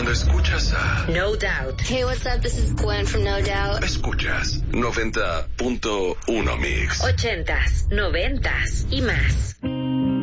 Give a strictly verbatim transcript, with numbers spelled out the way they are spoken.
Cuando escuchas a No Doubt. Hey, what's up? This is Gwen from No Doubt. Escuchas noventa punto uno Mix. Ochentas, noventas y más.